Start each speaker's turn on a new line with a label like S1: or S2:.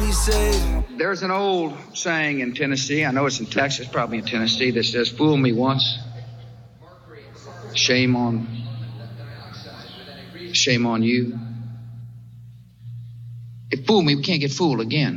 S1: be safe.
S2: There's an old saying in Tennessee, I know it's in Texas, probably in Tennessee, that says, fool me once, shame on you. If fool me, we can't get fooled again.